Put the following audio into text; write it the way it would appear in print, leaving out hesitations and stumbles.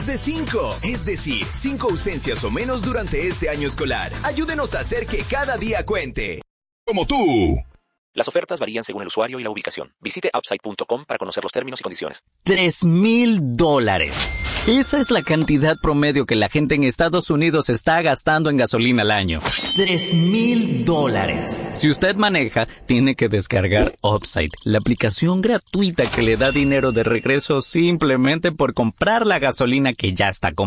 menos de 5. Es decir, 5 ausencias o menos durante este año escolar. Ayúdenos a hacer que cada día cuente. Como tú. Las ofertas varían según el usuario y la ubicación. Visite Upside.com para conocer los términos y condiciones. $3,000. Esa es la cantidad promedio que la gente en Estados Unidos está gastando en gasolina al año. $3,000. Si usted maneja, tiene que descargar Upside, la aplicación gratuita que le da dinero de regreso simplemente por comprar la gasolina que ya está comprada.